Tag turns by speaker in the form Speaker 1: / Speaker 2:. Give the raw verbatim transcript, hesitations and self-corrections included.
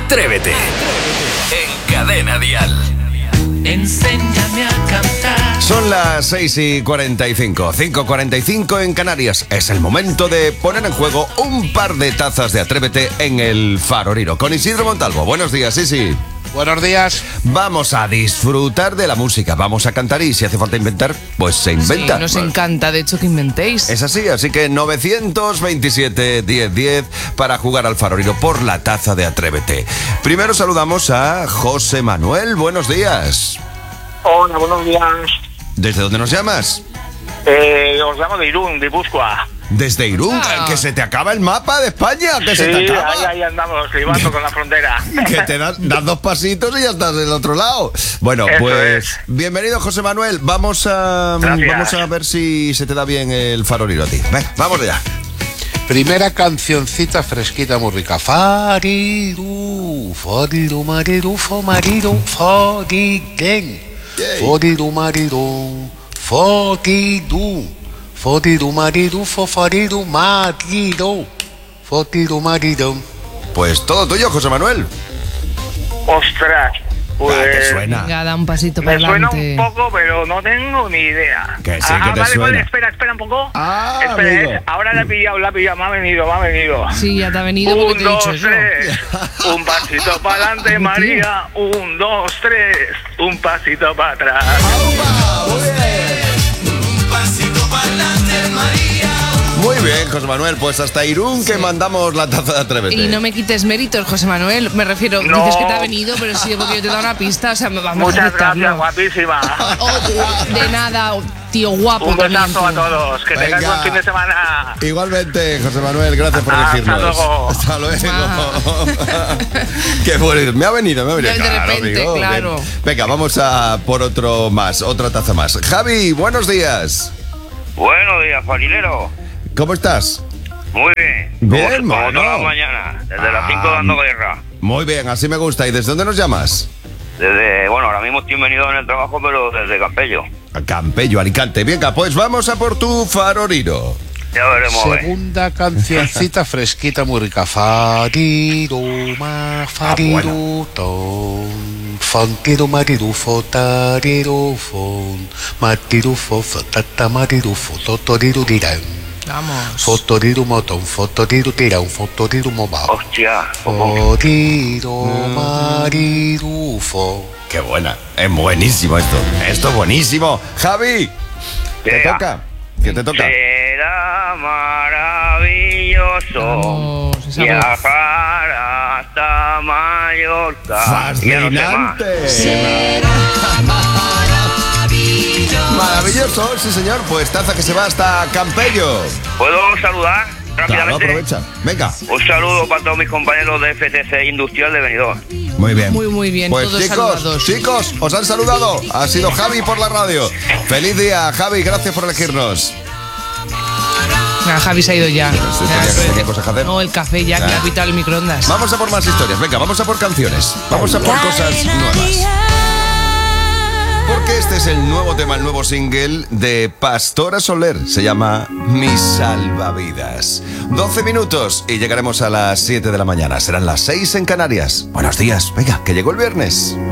Speaker 1: Atrévete. En Cadena Dial.
Speaker 2: Enséñame a cantar.
Speaker 3: Son las seis y cuarenta y cinco, cinco y cuarenta y cinco en Canarias. Es el momento de poner en juego un par de tazas de Atrévete en el Faroriro. Con Isidro Montalvo. Buenos días, Isi.
Speaker 4: Buenos días.
Speaker 3: Vamos a disfrutar de la música, vamos a cantar y si hace falta inventar, pues se inventa.
Speaker 5: Sí, nos encanta, de hecho, que inventéis.
Speaker 3: Es así, así que novecientos veintisiete, diez, diez para jugar al Faroriro por la taza de Atrévete. Primero saludamos a José Manuel. Buenos días.
Speaker 6: Hola, buenos días.
Speaker 3: ¿Desde dónde nos llamas?
Speaker 6: Eh, os llamo de Irún, de Buscua.
Speaker 3: Desde Irún,
Speaker 5: Ah.
Speaker 3: que se te acaba el mapa de España, que
Speaker 6: Sí,
Speaker 3: se te acaba.
Speaker 6: ahí, ahí andamos, libando con la frontera.
Speaker 3: Que te das, das dos pasitos y ya estás del otro lado. Bueno,
Speaker 6: Eso
Speaker 3: pues
Speaker 6: es.
Speaker 3: bienvenido, José Manuel. Vamos a
Speaker 6: Gracias.
Speaker 3: vamos a ver si se te da bien el Faroriro a ti. Venga, vamos allá.
Speaker 4: Primera cancioncita fresquita muy rica. Fariru, fariru, mariru, fo, mariru, foriren.
Speaker 3: Yay.
Speaker 4: Foriru, mariru, foriru. Foriru, mariru, fo, fariru, mariru. Foriru, mariru.
Speaker 3: Pues todo tuyo, José Manuel.
Speaker 6: Ostras, pues...
Speaker 3: Ah, ¿te suena?
Speaker 5: Venga, da un pasito para
Speaker 6: Me suena
Speaker 5: adelante.
Speaker 6: un poco, pero no tengo ni idea.
Speaker 3: Que sí,
Speaker 6: ah,
Speaker 3: que te
Speaker 6: vale,
Speaker 3: suena.
Speaker 6: vale, espera, espera un poco.
Speaker 3: Ah,
Speaker 6: espera,
Speaker 3: amigo.
Speaker 6: eh, ahora la he pillado, la he pillado, me ha venido, me ha venido.
Speaker 5: Sí, ya te ha venido porque
Speaker 6: Un,
Speaker 5: te he dicho
Speaker 6: dos,
Speaker 5: yo.
Speaker 6: tres. Un pasito para adelante, María. Un, dos, tres. Un pasito para atrás.
Speaker 3: Muy bien, José Manuel. Pues hasta Irún que mandamos la taza de Atrévete.
Speaker 5: Y no me quites méritos, José Manuel. Me refiero,
Speaker 6: No.
Speaker 5: dices que te ha venido, pero sí, porque yo te he dado una pista. O sea, vamos
Speaker 6: Muchas
Speaker 5: a aceptarlo.
Speaker 6: gracias, guapísima.
Speaker 5: Oh, de nada, tío guapo.
Speaker 6: Un
Speaker 5: también
Speaker 6: besazo
Speaker 5: tú.
Speaker 6: a todos. Que tengáis
Speaker 3: Venga.
Speaker 6: buen fin de semana.
Speaker 3: Igualmente, José Manuel, gracias por
Speaker 6: Hasta
Speaker 3: elegirnos.
Speaker 6: luego.
Speaker 3: Hasta luego.
Speaker 5: Ah.
Speaker 3: Qué bueno. Me ha venido, me ha venido.
Speaker 5: De
Speaker 3: Claro,
Speaker 5: repente,
Speaker 3: amigo.
Speaker 5: claro.
Speaker 3: Ven. Venga, vamos a por otro más, otra taza más. Javi, buenos días.
Speaker 7: Buenos días, farinero.
Speaker 3: ¿Cómo estás?
Speaker 7: Muy bien.
Speaker 3: Bien,
Speaker 7: como, como
Speaker 3: mano.
Speaker 7: todas las mañanas, desde las
Speaker 3: Ah.
Speaker 7: cinco dando guerra.
Speaker 3: Muy bien, así me gusta. ¿Y desde dónde nos llamas?
Speaker 7: Desde, bueno, ahora mismo estoy venido en el trabajo, pero desde Campello.
Speaker 3: A Campello, Alicante. Venga, pues vamos a por tu Faroriro.
Speaker 7: Ya veremos, a ver.
Speaker 4: Segunda cancioncita fresquita muy rica. Fariru, ma, fariru, ton. Fontiru, mariru, fotariru, fon. Matiru, fo, fotata, mariru, fototoriru, dirán.
Speaker 5: Vamos.
Speaker 4: Fotoriru, moton, fotoriru, tirán, fotoriru, mobao.
Speaker 7: Hostia.
Speaker 4: Foriru, mariru, fo.
Speaker 3: Qué buena. Es buenísimo esto. Esto es buenísimo. Javi, ¿te
Speaker 7: Venga.
Speaker 3: toca? ¿Qué te toca?
Speaker 7: Será maravilloso
Speaker 5: Vamos, esa voz.
Speaker 7: viajar hasta Mallorca. Ya no sé más.
Speaker 3: Fascinante. Maravilloso, sí señor. Pues taza que se va hasta Campello.
Speaker 7: ¿Puedo saludar
Speaker 3: Claro,
Speaker 7: rápidamente?
Speaker 3: aprovecha. Venga.
Speaker 7: Un saludo para todos mis compañeros de F T C Industrial de Benidorm.
Speaker 3: Muy bien.
Speaker 5: Muy, muy bien,
Speaker 3: Pues
Speaker 5: todos
Speaker 3: chicos,
Speaker 5: saludados.
Speaker 3: chicos, os han saludado. Ha sido Javi por la radio. Feliz día, Javi. Gracias por elegirnos.
Speaker 5: Ah, Javi se ha ido ya.
Speaker 3: sí,
Speaker 5: Ya,
Speaker 3: tenía-
Speaker 5: pues,
Speaker 3: tenía cosas que hacer.
Speaker 5: No, el café ya, que le ha pitado el microondas.
Speaker 3: Vamos a por más historias. Venga, vamos a por canciones. Vamos a por cosas nuevas. Porque este es el nuevo tema, el nuevo single de Pastora Soler. Se llama Mis Salvavidas. doce minutos y llegaremos a las siete de la mañana. Serán las seis en Canarias. Buenos días. Venga, que llegó el viernes.